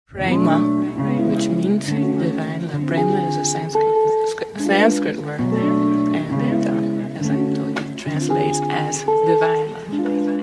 Prema, which means divine love. Prema is a Sanskrit word, and as I told you, it translates as divine love.